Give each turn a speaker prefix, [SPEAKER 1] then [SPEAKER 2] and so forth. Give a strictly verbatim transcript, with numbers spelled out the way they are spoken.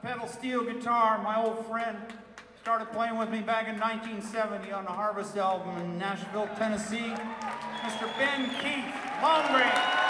[SPEAKER 1] pedal steel guitar, my old friend. Started playing with me back in nineteen seventy on the Harvest album in Nashville, Tennessee. Mister Ben Keith, Longrange.